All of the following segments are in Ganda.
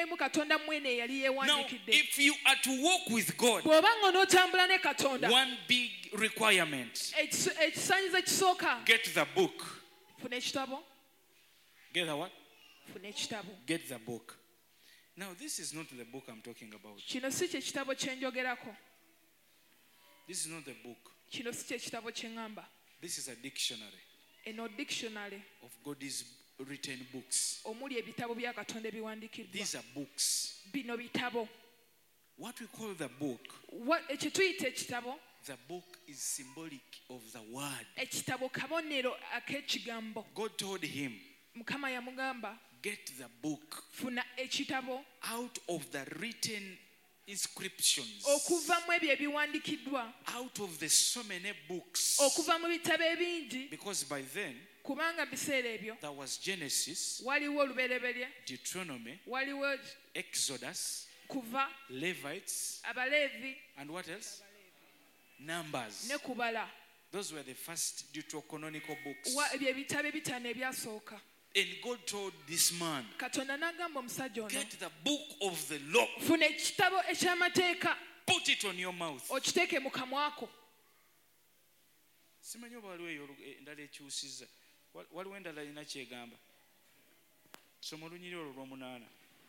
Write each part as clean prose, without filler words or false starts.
emu Katonda mwene yali Now, yeewandikidde. if you are to walk with God, Bw'obanga onootambula ne Katonda, one big requirement, ekisaanyizo ekisooka, get the book. funa ekitabo. Get the what? Funa ekitabo. Get the book. Now, this is not the book I'm talking about. Kino si kye kitabo kye njogerako. This is not the book. Kino si kye kitabo kye ŋŋamba. This is a dictionary Eno dictionary of God's written books. omuli ebitabo bya Katonda ebiwandiikiddwa. These are books. Bino bitabo. What we call the book, Kye tuyita ekitabo, the book is symbolic of the word. ekitabo kabonero ak'ekigambo. God told him, Mukama yamugamba, get the book funa ekitabo out of the written inscriptions, okuva mu ebyo ebiwandiikiddwa, out of the so many books. okuva mu bitabo ebingi, Because by then, kubanga biseera ebyo there was Genesis, waliwo olubereberye, Deuteronomy, waliwo Exodus, kuva, Levites, Abaleevi and what else? Numbers. ne kubala. Those were the first deuterocanonical books. Ebyo ebitabo ebitaano ebyasooka. And God told this man, Katonda n'agamba omusajja ono, get the book of the law, funa ekitabo eky'amateeka put it on your mouth. okiteeke mu kamwako. Simanyi oba waliwo eyo endala ekyusizza. Waliwo endala erina kyegamba. Soma olunyiri olwo lw'omunaana.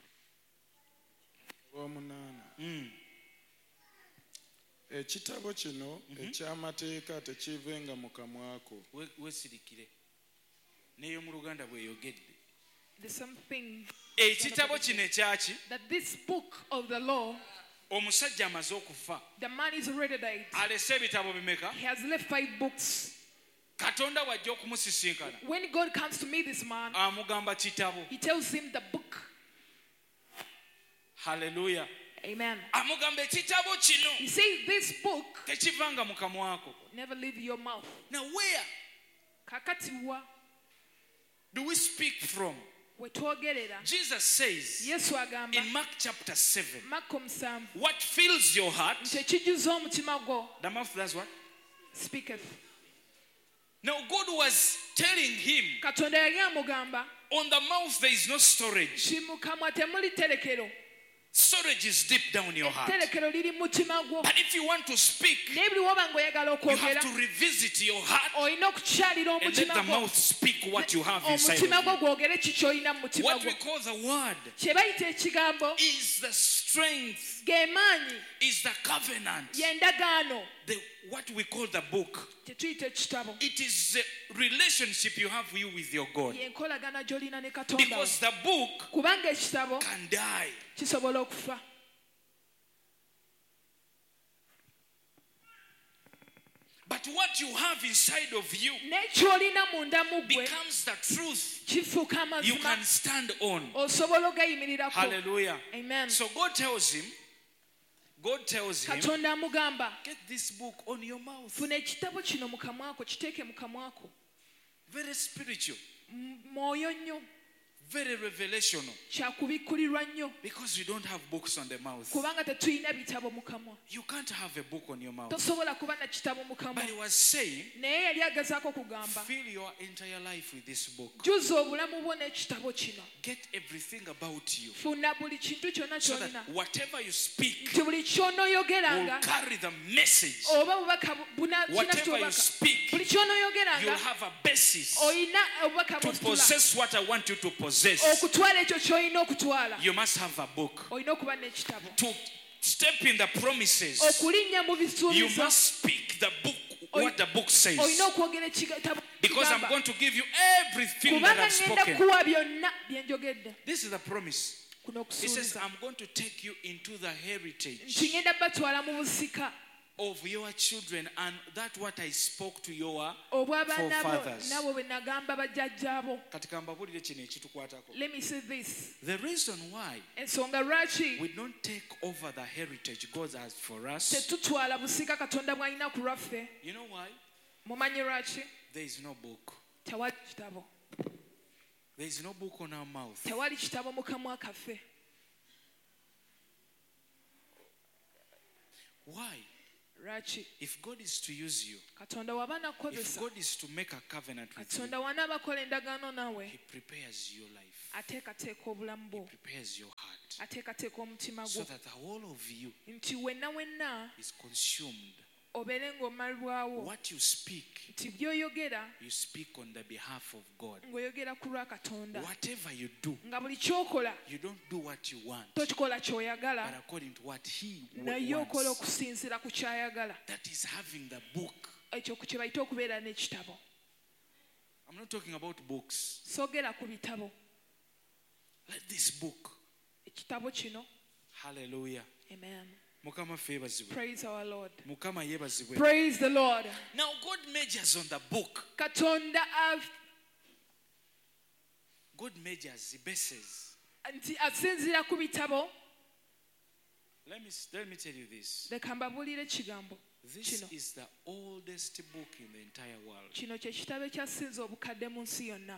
Ekitabo kino eky'amateeka tekivenga mu kamwako. Weesirikire. Neyo mu Luganda bw'eyogedde. The same thing Ekitabo kino ekyaki? that this book of the law, Omusajja amaze okufa. the man is already died. Alese ebitabo bimeka? He has left 5 books. Katonda wajja okumusisinkana. When God comes to meet this man, Amugamba kitabo. he tells him the book. Hallelujah. Amen. Amugamba ekitabo kino He says this book tekivanga mu kamwako. never leave your mouth. Now where Kakati wa do we speak from? wetwogerera. Jesus says Yesu agamba in Mark chapter 7, Makko 7 what fills your heart, nti ekijuza omutima gwo the mouth does what? speaketh. Now God was telling him, Katonda yali amugamba on the mouth there is no storage. nti mu kamwa temuli terekero. Storage is deep down your heart. Etterekero liri mu mutima gwo. But if you want to speak, Naye buli woba ng'oyagala you okwogera, have to revisit your heart olina okukyalira and let omutima the gwo. mouth speak what you have inside Omutima of gwo you. gwogere ki ky'olina mu mutima What gwo. we call the word Kye bayita ekigambo is the strength, ge maanyi, is the covenant. y'endagaano, What we call the book. kye tuyita ekitabo. It is the relationship you have with your God. Y'enkolagana gy'olina ne Katonda wo. Because the book Kubanga ekitabo can die. kisobola okufa. But what you have inside of you N'ekyolina munda mu ggwe becomes the truth kifuuka you amazima, can stand on. osobola ogayimirirako. Hallelujah. Amen. So God tells him, Katonda amugamba, get this book on your mouth. funa ekitabo kino mu kamwako, kiteeke mu kamwako. Very spiritual, Mwoyo nnyo, very revelational. kyakubikkulirwa nnyo, Because we don't have books on the mouth. kubanga tetulina bitabo mu kamwa. You can't have a book on your mouth. Tosobola kuba na kitabo mu kamwa. But he was saying, Naye yali agezaako kugamba, fill your entire life with this book. jjuza obulamu bwo n'ekitabo kino. Get everything about you. Funa buli kintu kyonna So ky'olina. that whatever you speak Nti buli will ky'onooyogeranga, carry the message. oba bubaka buna kina Whatever you ky'obaka. speak, Buli you'll ky'onooyogeranga, have a basis olina obubaka to bw'ositula. possess what I want you to possess. Okutwala ekyo ky'olina okutwala. You must have a book. Olina okuba n'ekitabo. To step in the promises, Okulinnya mu you bisuubizo, must speak the book, what the book says. olina okwogera ekitabo. Because I'm going to give you everything that Kubanga I've ngenda spoken. kuwa byonna bye njogedde. This is the promise. Kuno He says, okusuubiza. I'm going to take you into the heritage Nti ngenda batwala mu busika of your children, and that what I spoke to your obw'abaana bo forefathers. nabo bwe nagamba bajjajjaabo. Kati kambabulire kino ekitukwatako. Let me say this. The reason why Ensonga lwaki we don't take over the heritage God has for us, tetutwala busika Katonda bw'alina ku lwaffe. you know why? Mumanyi lwaki? There is no book. Tewali kitabo. There is no book on our mouth. Tewali kitabo mu kamwa kaffe. Why? Lwaki? If God is to use you, Katonda w'aba if nakukozesa, God is to make a covenant with you, Katonda w'anaaba akola endagaano naawe, He prepares your life. ateekateeka obulamu bwo, Prepares your heart. ateekateeka omutima so gwo that the whole of you nti wenna is consumed. obeere ng'omalibwawo What you speak, nti by'oyogera you speak on the behalf of God. ng'oyogera ku lwa Katonda Whatever you do, nga buli ky'okola you don't do what you want, tokikola ky'oyagala but according to what He naye okola wants. okusinziira ku ky'ayagala. That is having the book. Ekyo kye bayita okubeera n'ekitabo. I'm not talking about books. Soogera ku bitabo. Let this book. Ekitabo kino. Hallelujah. Amen. Mukama ffe yeebazibwe. Praise our Lord. Mukama yeebazibwe. Praise the Lord. Now God measures on the book. Katonda God measures, He bases. nti asinziira ku bitabo. Let me tell you this. Leka mbabuulire ekigambo This kino. is the oldest book in the entire world. Kino kye kitabo ekyasinze obukadde mu nsi yonna.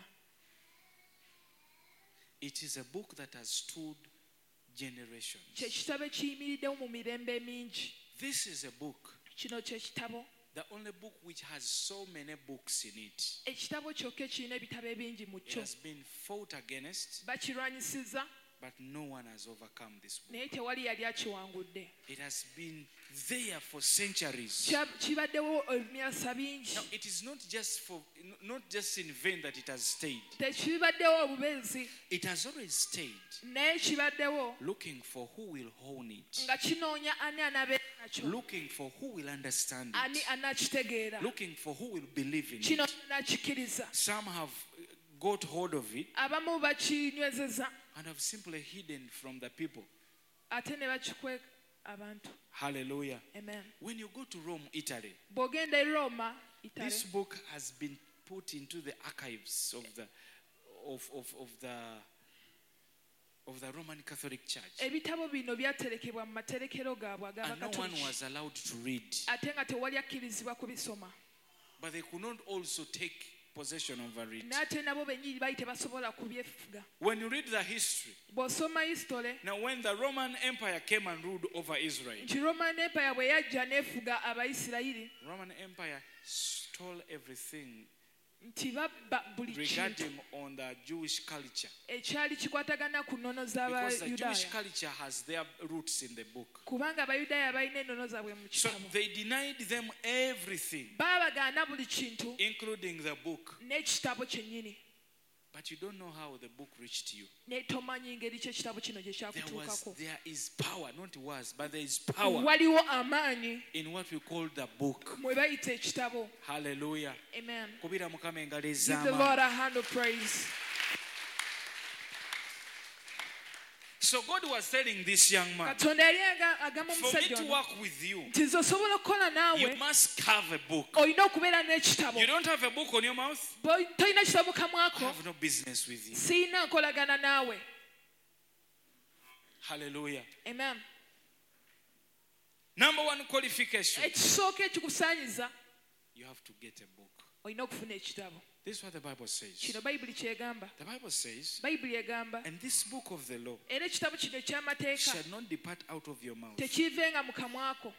It is a book that has stood generations. Kye kitabo ekiyimiriddewo mu mirembe mingi. This is a book, Kino kye kitabo. the only book which has so many books in it. Ekitabo kyokka ekirina ebitabo ebingi mu It kyo. has been fought against, Bakirwanyisiza but no one has overcome this book. naye tewali yali akiwangudde. It has been there for centuries. Kibaddewo emyasa bingi. Now, it is not just in vain that it has stayed. Tekibaddewo obubenzi It has always stayed, naye kibaddewo looking for who will own it, nga kinoonya ani anabeera nakyo, looking for who will understand ani it, anakitegeera, looking for who will believe in kino it. nakikiriza. Some have got hold of it Abamu bakinywezeza and have simply hidden from the people. ate ne bakikweka abantu. Hallelujah. Amen. When you go to Rome, Italy, Bw'ogenda e Roma, Italy, this book has been put into the archives of the Roman Catholic Church, ebitabo bino byaterekebwa mu materekero gaabwe and no one ag'Abakatoliki was allowed to read. ate nga tewali akkirizibwa kubisoma. But they could not also take possession over it. N'ate nabo bennyini baali tebasobola kubyefuga. When you read the history, Bw'osoma history now when the Roman Empire came and ruled over Israel, nti Roman Empire bwe yajja n'efuga Abayisirayiri Roman Empire stole everything nti babba buli kintu regarding on the Jewish culture, ekyali kikwatagana ku nnono because the Jewish z'Abayudaaya, culture has their roots in the book. kubanga Abayudaaya balina ennono zaabwe mu So kitabo. they denied them everything, Baabagaana buli kintu including the book. n'ekitabo kyennyini, But you don't know how the book reached you. naye tomanyi ngeri ki ekitabo kino gye kyakutuukako. There is power, not was, but there is power Waliwo amaanyi in what we call the book. mwe bayita ekitabo. Hallelujah. Amen. Kubira Mukama engalo Give the ez'amaanyi. Lord a hand of praise. So God was telling this young man, Katonda yali agamba for me omusajja to ono work with you, nti nze osobola okukola you naawe must have a book. olina okubeera n'ekitabo. You don't have a book on your mouth, Tolina kitabo mu I kamwako, have no business with you. siina nkolagana naawe. Hallelujah. Amen. Number one qualification, Ekisooka ekikusaanyiza you have to get a book. olina okufuna ekitabo. This is what the Bible says. Kino Bayibuli kyegamba. The Bible says, Bayibuli egamba and this book of the law era ekitabo kino eky'amateeka shall not depart out of your mouth, tekiivenga mu kamwako,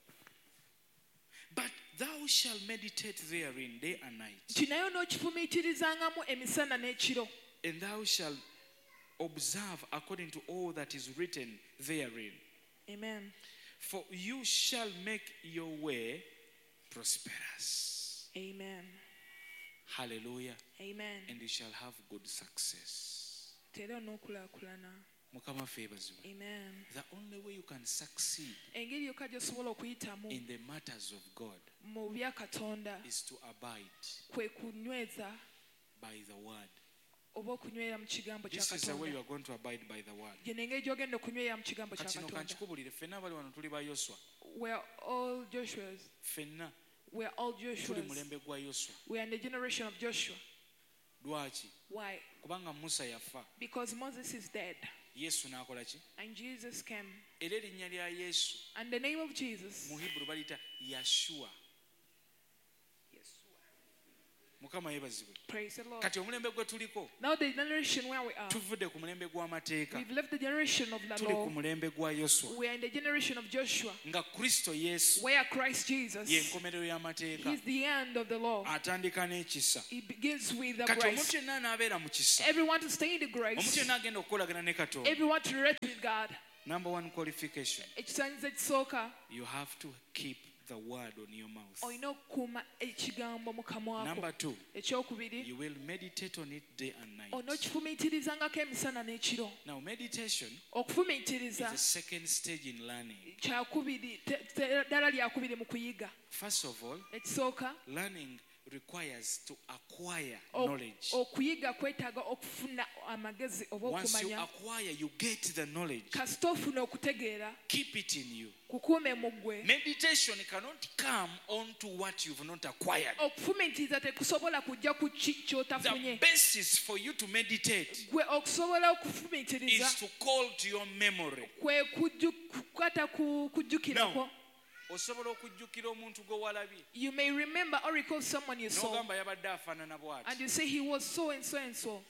but thou shalt meditate therein day and night, nti naye onookifumiitirizangamu emisana n'ekiro, and thou shalt observe according to all that is written therein. Amen. For you shall make your way prosperous. Amen. Hallelujah. Amen. And you shall have good success. Tera onookulaakulana. Mukama favors you. Amen. The only way you can succeed Engeri yokka gy'osobola okuyitamu in the matters of God mu bya Katonda is to abide kwe kunyweza by the word. oba okunywera mu kigambo kya This is the way you Katonda. are going to abide by the word. Gye n'engeri gy'ogenda okunywera mu kigambo kya Kati no Katonda. kankikubulire, ffenna abali wano tuli ba Yoswa. We're all Joshuas. Ffenna We're all tuli Joshuas. mulembe gwa Yoswa. We are in the generation of Joshua. Lwaki? Why? Kubanga Musa yafa, Because Moses is dead Yesu n'akola ki? and Jesus came. Era erinnya lya Yesu And the name of Jesus, mu Hebrew baliyita Yashua. mukama yebazibwe. Praise the Lord. Kati omulembe gwe tuliko Now the generation where we are, tuvudde ku mulembe gw'amateeka we've left the generation of the tuli ku law. mulembe gwa Yoswa We are in the generation of Joshua, nga Kristo Yesu where Christ Jesus ye nkomerero y'amateeka is the end of the law. atandika n'ekisa. It begins with the Kati omuntu grace. yenna anaabeera mu kisa, Everyone to stay in the omuntu grace. yenna agenda okukolagana ne Katonda, Everyone to relate with God. number one qualification, Ekisaanyizo ekisooka, you have to keep the word on your mouth. olina okukuuma ekigambo mu kamwa Number ko. two, Ekyokubiri, you will meditate on it day and night. onookifumiitirizangako emisana n'ekiro. Now meditation is Okufumiitiriza the second stage in learning. kyakubiri, ddala lyakubiri mu kuyiga. First of all, Ekisooka, learning requires to acquire ok- knowledge. okuyiga kwetaaga okufuna amagezi oba Once you okumanya. acquire, you get the knowledge. Kasita ofuna okutegeera, Keep it in you. kukuume mu ggwe. Meditation cannot come onto what you've not acquired. Okufumiitiriza tekusobola kujja ku The kyotafunye. basis for you to meditate Gwe okusobola okufumiitiriza is to call to your memory. kwe kukwata ku kujjukirako. Now, osobola okujjukira omuntu gwe walabye You may remember or recall someone you saw, n'ogamba yabadde afaanana and bw'ati. you say he was so and so and so.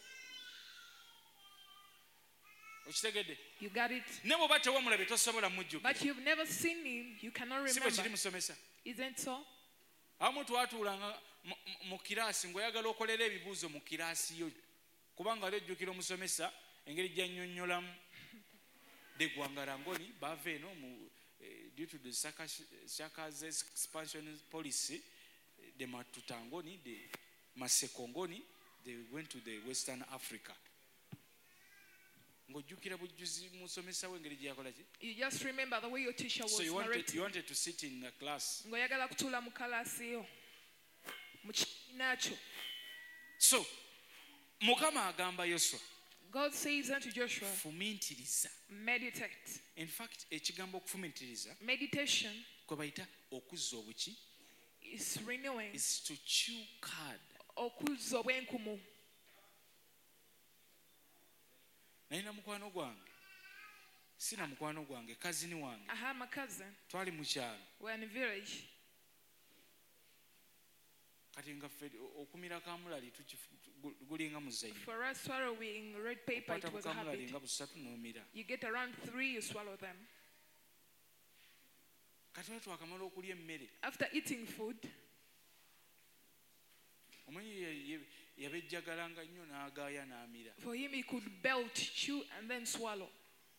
Okitegedde? You got it? Ne bw'oba tewamulabye tosobola mujjukira. But you've never seen him, you cannot Si bwe kiri remember. musomesa. Isn't so? Abamu twatuulanga mu kiraasi ng'oyagala okolera ebibuuzo mu kiraasi yo kubanga ali ojjukira omusomesa engeri gy'annyonnyolamu de Gwangarangoni baava eno due to the Shaka's expansion policy, the Matutangoni, the Masekongoni, they went to the Western Africa. Ng'ojjukira bujjuzi musomesa we engeri gye yakola ki? You just remember the way your teacher was So you narrating. wanted to sit in the class. Ng'oyagala kutuula mu kalaasi yo, mu kibiina kyo. So Mukama agamba Yoswa, God says unto Joshua, fumiitiriza. meditate. In fact, ekigambo okufumiitiriza Meditation kwe bayita okuzza obuki is renewing, is to chew cud. okuzza obwenkumu. Nalina mukwano gwange, sina mukwano gwange, kazini wange, I have my cousin. twali mu kyalo. We're in a village. Kati nga ffe okumira kamulali gulinga muzayini. For us swallowing red paper, it Okwata was a bukamulali habit. nga busatu n'omira. You get around 3, you swallow them. Kati we twakamala okulya emmere, After eating food, omanyi yabejjagalanga nnyo n'agaaya n'amira. for him he could belt, chew, and then swallow.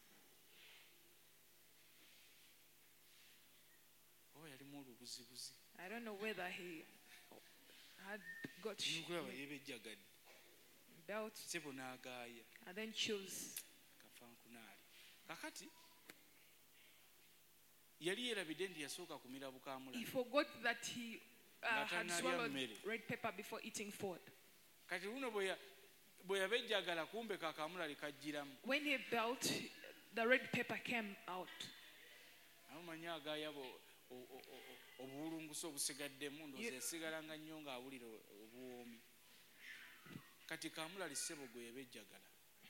Oba yalimu olubuzibuzi. I don't know whether he had got Nokulaba yebejjagadde. belt Sebo n'agaaya. and then chews. Kafankunaali. Kakati yali yeerabidde nti yasooka kumira He bukaamulali. forgot that he had Ngatanalya swallowed mmere. red pepper before eating food. Kati luno bwe yabejjagala kumbe kakamulali kajjiramu. When he belt, the red pepper came out. Amanyi agaaya obuwulungusa obusigaddemu ndowooza yasigalanga nnyo ng'awulira obuwoomi. Kati kamulali ssebo gwe yabejjagala.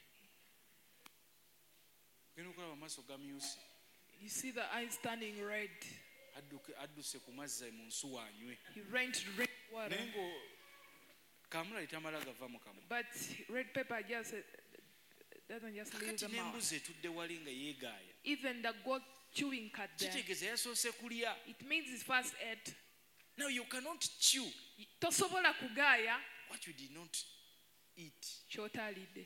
Genda okulaba amaaso gamyuse. You see the eyes turning red. Adduse ku mazzi mu nsuwa anywe. He ran to drink water. Naye ngo kamulali tamala gava mu kamwa. But red pepper just doesn't just leave Kakati the mouth. n'embuzi etudde wali nga yeegaaya. Even the goat chewing cud there. Kitegeeza yasoose kulya. It means his first ate. Now you cannot chew Tosobola kugaaya what you did not eat. ky'otaalidde.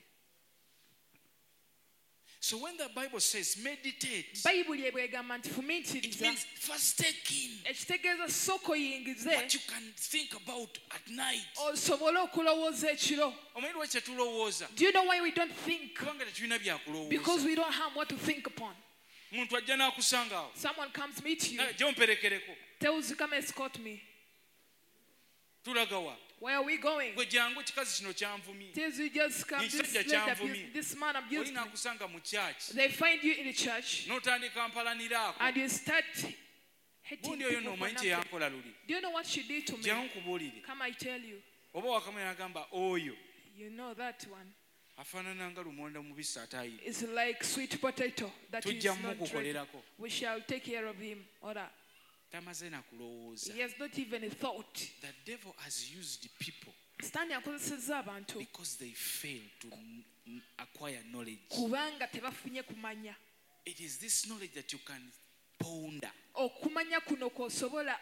So when the Bible says meditate, Bayibuli ebwegamba nti it fumiitiriza. means first take in Ekitegeeza sooka oyingize what you can think about at night. osobole okulowooza ekiro. Omanyi lwaki tetulowooza? Do you know why we don't think? Kubanga tetulina Because byakulowooza. we don't have what to think upon. Muntu ajja n'akusanga awo. Someone comes meet you, Jja omperekereko. tells you come escort me. Tulaga wa? Where are we going? Gwe jjangu kikazi kino kyanvumye. Tells you just come. This Ekisajja lady kyanvumye. abused, this man Oli abused me. n'akusanga mu church. They find you in the church N'otandika mpalaniraako. and you start hating Gundi oyo people for n'omanyi kye nothing. yankola luli. Do you know what she did to me? Jjangu nkubuulire. Come, I tell you. Oba wakamanya n'agamba oyo You know that one. afaanana nga lumonda mubisi ataayire. It's like sweet potato that is Tujja not ready. mukukolerako. We shall take care of him. Or Tamaze na kulowooza. he has not even thought. The devil has used people Sitaani akozesezza abantu because they fail to acquire knowledge. kubanga tebafunye kumanya. It is this knowledge that you can ponder. Okumanya kuno kw'osobola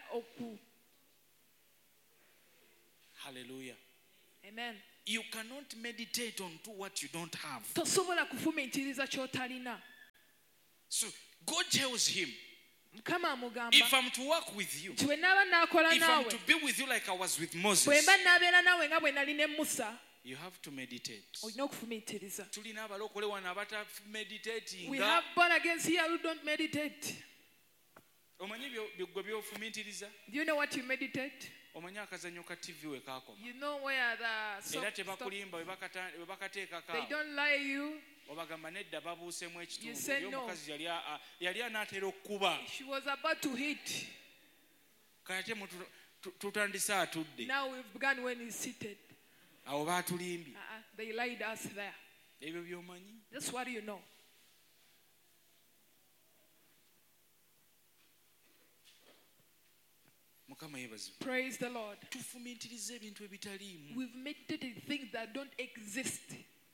Hallelujah. Amen. You cannot meditate on to what you don't have. Tosobola kufumiitiriza ky'otalina. So God tells him, Mukama amugamba if I'm to work with you, nti bwe naaba naakola if I'm naawe to be with you like I was with bwe Moses, mba naabeera naawe nga bwe nali ne Musa, you have to meditate. olina okufumiitiriza. Tulina abalokole wano We abatameditatinga. have born against here who don't meditate. Omanyi gwe byofumiitiriza? Do you know what you meditate? Omanyi akazanyo ka TV we kaakoma. You know where the Era stop. tebakulimba we bakateekako They awo. don't lie you. Obagamba nedda babuusemu You ekitundu. said Oli no. omukazi yali anaatera okukuba. She was about to hit. Kate tutandise atudde. Now we've begun when he's seated. Awo baatulimbye. They lied us there. Ebyo by'omanyi. That's what you know. Mukama yeebazibwe. Praise the Lord. Tufumiitiriza ebintu ebitaliimu. We've meditated things that don't exist.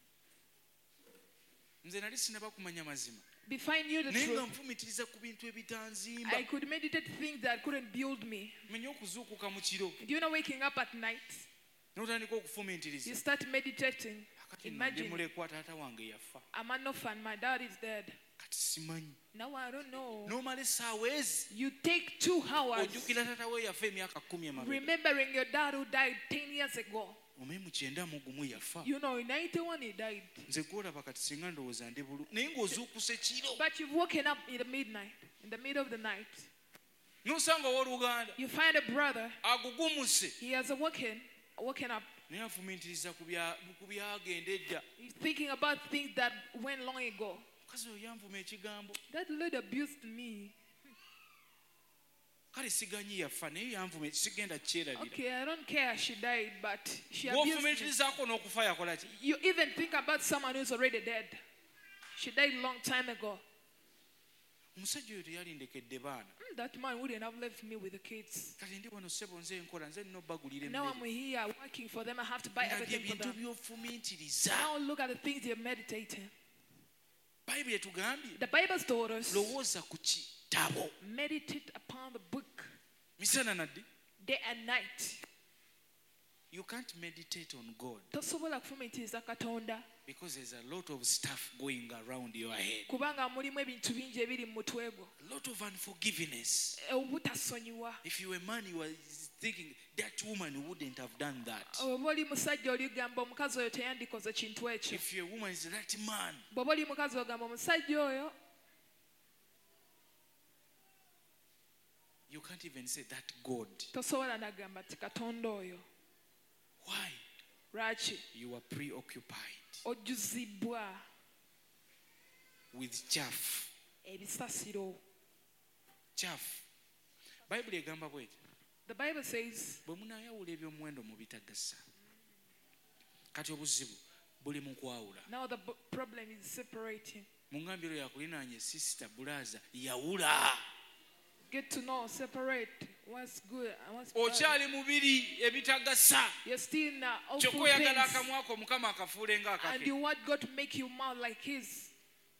Nze nali sinaba kumanya mazima. Before I knew the Naye nga truth, nfumiitiriza ku bintu ebitanzimba. I could meditate things that couldn't build me. Menya okuzuukuka mu kiro. Do you know waking up at night? N'otandika okufumiitiriza. You start meditating. Kati nno ndi Imagine, mulekwa taata wange yafa. I'm an orphan, my dad is dead. Kati simanyi. Now I don't know. N'omala essaawa ezi. You take 2 hours Ojjukira taata we yafa emyaka 10 emabega. remembering your dad who died 10 years ago. Omemu 91 yafa. You know, in 91 he died. Nze gwolaba kati singa ndowooza ndi bulu. Naye ng'ozuukuse kiro. But you've woken up in the midnight, in the middle of the night. N'osanga owooluganda. You find a brother, Agugumuse. he has woken up. Naye afumiitiriza ku byagenda edda. He's thinking about things that went long ago. Mukazi oyo yanvuma ekigambo. That Lord abused me. Kale siganyi yafa naye yanvuma sigenda kyerabira. Okay, I don't care she died, but she abused me. Bw'ofumiitirizaako n'okufa yakola ki? You even think about someone who's already dead. She died a long time ago. Omusajja oyo teyalindekedde baana. That man wouldn't have left me with the kids. Kale ndi wano ssebo nze nkola nze nina obbagulira Now I'm emmere. here working for them. I have to buy Nga everything for by'ebintu them. by'ofumiitiriza. Now look at the things you're meditating. Bayibuli etugambye The Bible's told us, lowooza ku kitabo meditate upon the book misana naddi. day and night. You can't meditate on God Tosobola kufumiitiriza Katonda because there's a lot of stuff going around your head. kubanga mulimu ebintu bingi ebiri mu mutwe gwo. A lot of unforgiveness. Obutasonyiwa. If you were a man, you were thinking that woman wouldn't have done that. Bw'oba oli musajja oligamba omukazi oyo teyandikoze kintu ekyo. If you're a woman, it's that man. Bw'oba oli mukazi ogamba omusajja oyo. You can't even say that God. Tosobola nagamba ti Katonda oyo. Why? Lwaki? You are preoccupied Ojjuzibwa with chaff. ebisasiro. Chaff. Bayibuli egamba bweti. The Bible says, Bwe munaayawula ebyomuwendo mu bitagasa. Kati obuzibu buli mu kwawula. now the problem is separating. Mungambiro yakulinaanye sister Bulaza yawula. Get to know, separate what's good and what's bad. Okyali mubiri ebitagasa. You're still in awful Kyokka oyagala things. akamwa ko Mukama akafuule nga And akake. you want God to make you mouth like His.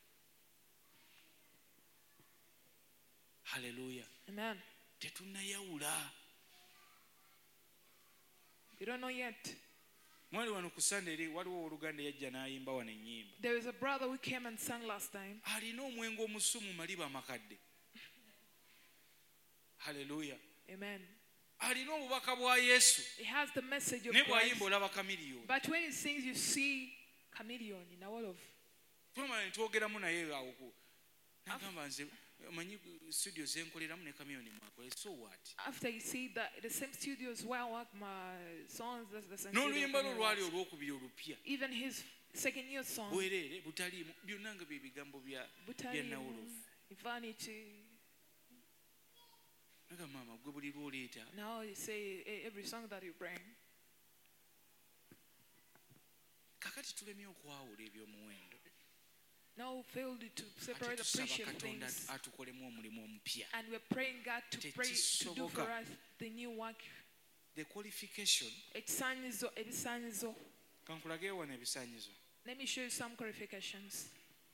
Hallelujah. Amen. Tetunnayawula. You don't know yet. Mwali wano ku Sunday eri waliwo oluganda yajja n'ayimba wano ennyimba. There is a brother who came and sang last time. Alina omwenge omusu mu maliba amakadde. Hallelujah. Amen. Alina obubaka bwa Yesu. He has the message of Ne Christ. bw'ayimba olaba kamiliyoni. But when he sings, you see chameleon in a world of. Twamala ne twogeramu naye awo ku. N'agamba nze manyi studio ze nkoleramu ne kamiliyoni mwakole. So what? After you see that the same studios where I work my songs, that's the same N'oluyimba studio lwo where I lwali work. olwokubiri olupya. Even his second year song, Bwereere butaliimu byonna nga bye bigambo bya Butalimu, nawolofu. Vanity. Naga maama gwe buli lw'oleeta. Now you say every song that you bring. Kakati tulemye okwawula ebyomuwendo. Now we failed to separate the Tusaba precious Katonda things. atukolemu omulimu omupya. And we're praying God to pray to do for Tekisoboka. us the new work. the qualification. ebisaanyizo. Kankulage wano ebisaanyizo. Let me show you some qualifications.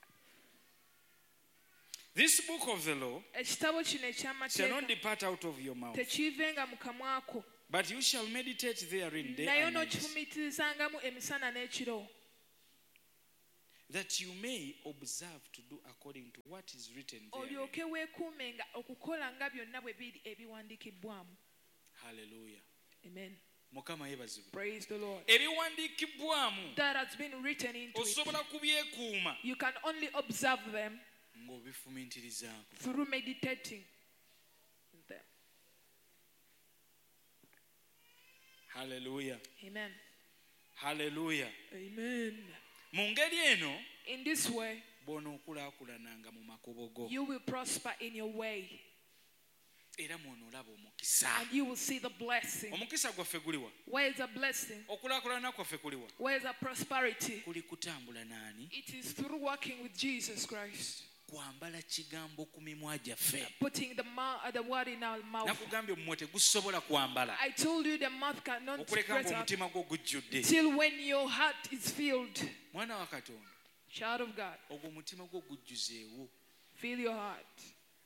This book of the law Ekitabo kino shall not eky'amateeka depart out of your mouth, tekiivenga mu kamwa ko, but you shall meditate therein day naye and night, n'okifumiitirizangamu emisana n'ekiro, that you may observe to do according to what is written therein. olyoke weekuumenga okukola nga byonna bwe biri ebiwandiikibbwamu. Hallelujah. Amen. Mukama yebazibwe. Praise the Lord. Ebiwandiikibbwamu That has been written into it. osobola kubyekuuma You can only observe them ng'obifumiitirizaako. through meditating in them. Hallelujah. Amen. Hallelujah. Amen. Mu ngeri eno In this way, bw'onookulaakulananga mu makubo go you will prosper in your way era mw'onoolaba omukisa. and you will see the blessing. Omukisa gwaffe guliwa? Where is the blessing? Okulaakulana kwaffe kuliwa? Where is the prosperity? Kuli kutambula naani? It is through walking with Jesus Christ, Kwambala kigambo ku mimwa gyaffe. putting the word in our mouth. Nakugambye omumwe tegusobola kwambala I told you the mouth cannot okuleka express out ng'omutima gwo gujjudde. till when your heart is filled. Mwana wa Katonda, Child of God, ogwo omutima gwo gujjuzeewo, fill your heart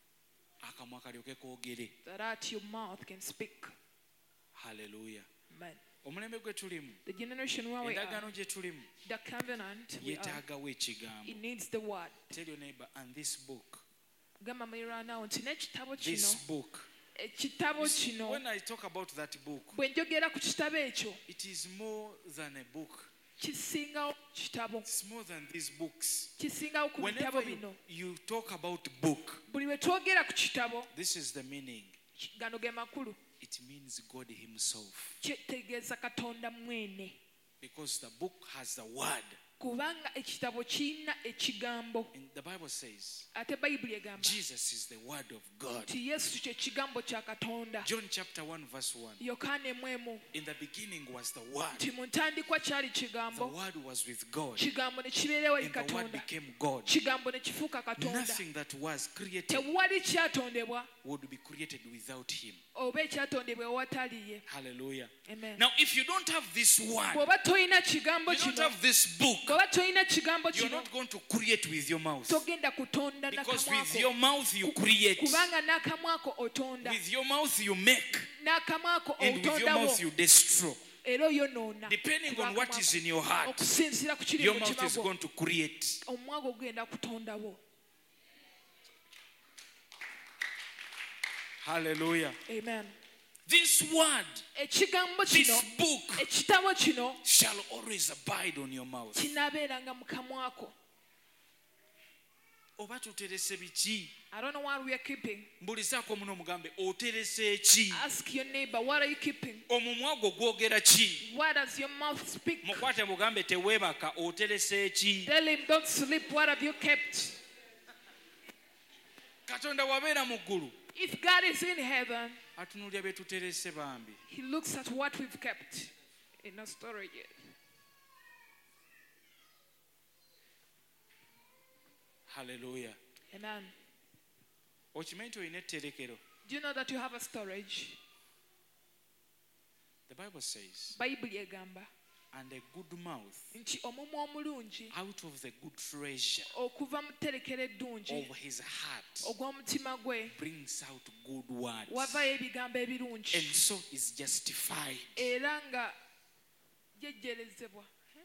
akamwa kalyoke koogere. that your mouth can speak. Haleluya. Amen. Omulembe gwe tulimu, The generation where we endagaano are, gye tulimu, the covenant we are, yeetaagawo ekigambo. it needs the word. Tell your neighbor, and this book, Gamba muliraanwa nti n'ekitabo this kino, book. ekitabo You see, kino, when I talk about that book, bwe njogera ku kitabo ekyo, it is more than a book. kisingawo kitabo, It's more than these books. kisingawo ku Whenever bitabo bino. you talk about book, Buli lwe twogera ku kitabo, this is the meaning. gano ge makulu, It means God Himself. kitegeeza Katonda mwene. Because the book has the word. Kubanga ekitabo kirina ekigambo. And the Bible says Ate Bayibuli egamba Jesus is the word of God. nti Yesu kye kigambo kya Katonda. John chapter 1 verse 1. Yokaana 1:1, In the beginning was the word. nti mu ntandikwa kyali The kigambo, word was with God. kigambo ne kibeerawo eri And the word Katonda, became God. kigambo ne kifuuka Katonda. Nothing that was created Tewali kyatondebwa would be created without Him. oba ekyatondebwa ewatali ye. Hallelujah. Amen. Now, if you don't have this word, Bw'oba toyina kigambo you don't kino, have this book, bw'oba toyina kigambo you're kino, not going to create with your mouth. togenda kutonda Because n'akamwa with ko. your mouth you create. Kubanga n'akamwa ko otonda, With your mouth you make. n'akamwa ko And with your otondawo, mouth you destroy. era oyonoona. Depending on what is in your heart, Okusinziira ku kiri your mu mouth mutima is gwo, going to create. omumwa gwo gugenda kutondawo. Hallelujah. Amen. This word, Ekigambo this kino, book ekitabo kino shall always abide on your mouth. kinaabeeranga mu kamwa ko. Oba tuterese biki? I don't know what we are keeping. Mbulizaako muno omugambe oterese ki? Ask your neighbor, what are you keeping? Omumwa gwo gwogera ki? What does your mouth speak? Mukwate mugambe teweebaka oterese ki? Tell him, don't sleep. What have you kept? Katonda wabeera mu ggulu If God is in heaven, atunuulira bye tuterese bambi. He looks at what we've kept in our storage. Hallelujah. Amen. Okimanyi nti olina etterekero? Do you know that you have a storage? The Bible says, Bayibuli egamba and a good mouth nti omumwa omulungi out of the good treasure okuva mu tterekero eddungi of his heart ogw'omutima gwe brings out good words, wavayo ebigambo and ebirungi so is justified. era nga jejjerezebwa.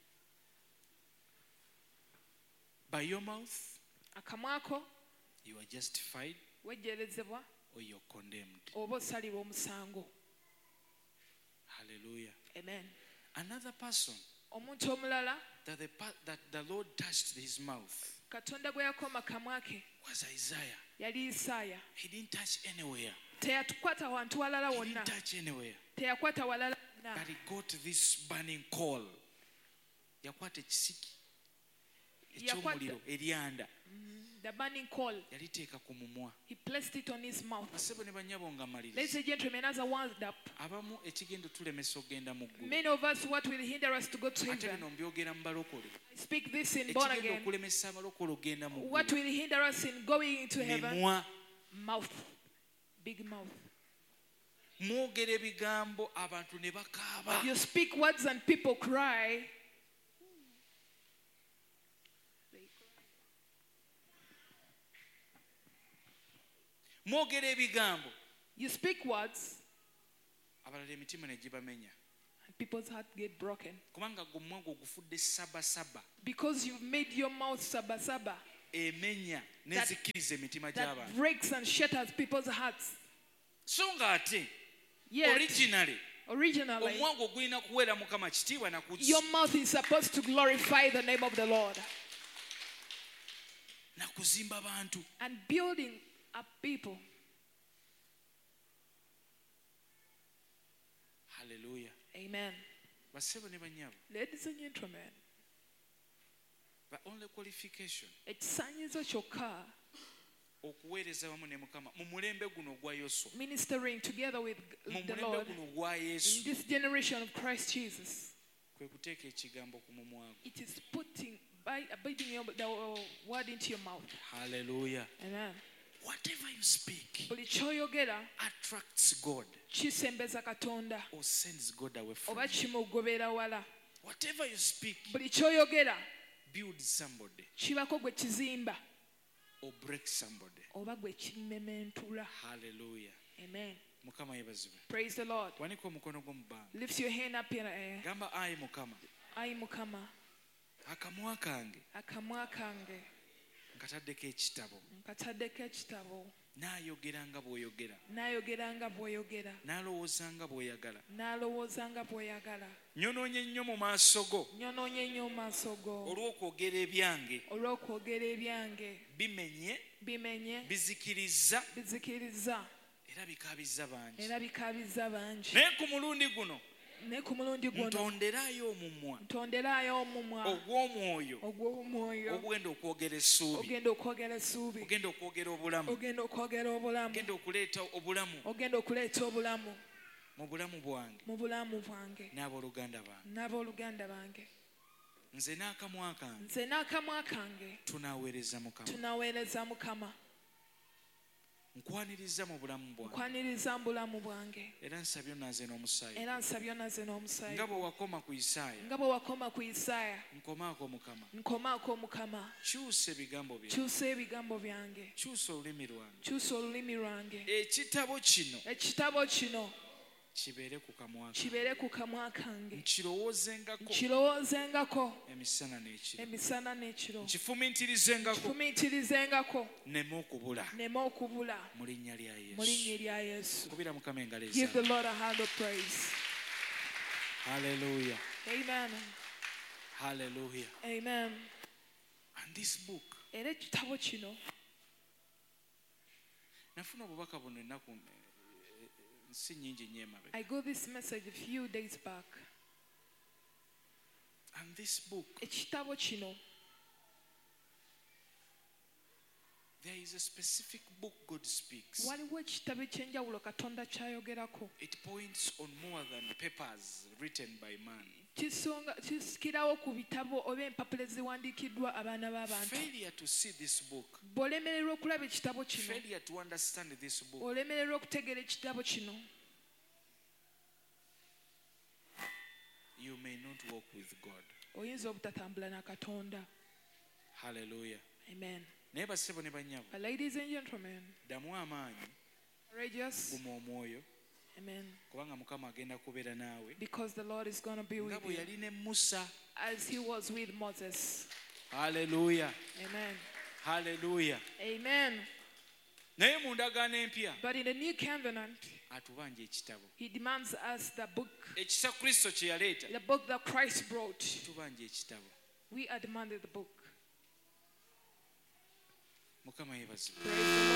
By your mouth Akamwa ko you are justified wejjerezebwa or you're condemned. oba osalibwa omusango. Hallelujah. Amen. Another person Omuntu omulala that the Lord touched his mouth Katonda gwe yakoma kamwa ke was Isaiah. yali Isaaya. He didn't touch anywhere. Teyatukwata wantu walala He wonna, didn't touch anywhere. teyakwata walala wonna. But he got this burning coal. Yakwata ekisiki eky'omuliro eryanda The burning coal, yaliteeka ku mumwa. he placed it on his mouth. Basebo ne bannyabo nga Ladies maliriza. and gentlemen, as I wound up, Abamu ekigenda tulemesa okgenda mu ggulu. many of us, what will hinder us to go to Ate heaven? bino mbyogera mu balokole. I speak this in born Ekigenda again. okulemesa abalokole okgenda mu What ggulu. will hinder us in going into heaven? Mimwa. Mouth. Big mouth. mwogera ebigambo abantu ne bakaaba. You speak words and people cry. Mwogera ebigambo You speak words abalala emitima ne gibamenya and people's heart get broken. kubanga gwe omwago gufudde sabasaba Because you've made your mouth sabasaba. emenya nezikiriza emitima That gy'abantu. breaks and shatters people's hearts. So nga ate Yet, originally originally, omwago gulina kuweera mukama kitiibwa na your mouth is supposed to glorify the name of the Lord. kuzimba bantu. And building up people. Hallelujah. Amen. Basebo ne banyabo. Ladies and gentlemen, The only qualification ekisaanyizo kyokka okuweereza wamu ne Mukama mu mulembe guno gwa Yoswa, ministering together with mu the mulembe Lord guno gwa in Yesu, this generation of Christ Jesus, kwe kuteeka ekigambo ku mumwa gwo. it is putting the word into your mouth. Hallelujah. Amen. Whatever you speak Buli kyoyogera attracts God kisembeza Katonda or sends God away from oba you. kimugobera wala. Whatever you speak Buli kyoyogera builds somebody kibako gwe kizimba or breaks somebody. oba gwe kimementula. Hallelujah. Amen. Mukama yebazibwe. Praise the Lord. Waniko omukono gwo mu bbanga. Lift your hand up in the air. Gamba ayi Mukama, Ayi Mukama, akamwa kange akamwa kange nkataddeko ekitabo, nkataddeko ekitabo, naayogera nga bw'oyogera, naayogera nga bw'oyogera, naalowooza nga bw'oyagala, n'alowooza nga bw'oyagala. nyonoonye nnyo mu maaso go Nyonoonye nnyo mu maaso go olw'okwogera ebyange olw'okwogera ebyange bimenye, bimenye, bizikiriza bizikiriza era bikaabizza bangi. era bikaabizza bangi. Naye ku mulundi guno Ne ku mulundi guno ntonderayo omumwa ntonderayo omumwa ogw'omwoyo ogw'omwoyo ogugenda okwogera essuubi, ogenda okwogera essuubi, ogenda okwogera obulamu, ogenda okwogera obulamu, ogenda okuleeta obulamu ogenda okuleeta obulamu mu bulamu bwange mu bulamu bwange n'abooluganda bange. n'abooluganda bange. Nze n'akamwa kange Nze n'akamwa kange tunaaweereza Mukama. tunaweereza Mukama. Nkwaniriza mu bulamu bwange Nkwaniriza mu bulamu bwange era nsabye onaaze n'omusaayi era nsabye onaze n'omusaayi. nga bwe wakoma ku Isaaya, Nga bwe wakoma ku Isaaya, nkomaako Mukama. nkomaako Mukama. Kyusa ebigambo byange, Kyusa ebigambo byange, kyusa olulimi lwange. kyusa olulimi lwange. Ekitabo kino Ekitabo kino kibeere ku kamwa kange, kibeere ku kamwa kange, nkirowoozengako nkirowoozengako emisana n'ekiro, emisana n'ekiro, nkifumiitirizengako kifumiitirizengako nneme okubula nneme okubula mu linnya lya mu linnya Yesu. erya Yesu. Kubira Mukama engalo Give the ezange. Lord a hand of praise. Hallelujah. Amen. Hallelujah. Amen. And this book, Era ekitabo kino nafuna obubaka buno ennaku si nnyingi nnyo emabega. I got this message a few days back. And this book, Ekitabo kino there is a specific book God speaks. waliwo ekitabo ekyenjawulo Katonda kyayogerako. It points on more than papers written by man. Kisikirawo ku bitabo oba empapula eziwandiikiddwa abaana b'abantu. Failure to see this book, Bw'olemererwa okulaba ekitabo kino, failure to understand this book, olemererwa okutegeera ekitabo kino, you may not walk with God. oyinza obutatambula na Katonda. Hallelujah. Amen. Naye basebo ne bannyabo, But ladies and gentlemen, ddamu amaanyi, courageous. guma omwoyo, Amen. kubanga Mukama agenda kubeera naawe Because the Lord is going to be nga with bwe you yali ne Musa. as he was with Moses. Hallelujah. Amen. Hallelujah. Amen. Naye mu ndagaano empya But in the new covenant, atubanja ekitabo he demands us the book, ekisa Kristo kye yaleeta, the book that Christ brought. tubanja ekitabo. We are demanded the book. Mukama yeebazibwe. Praise the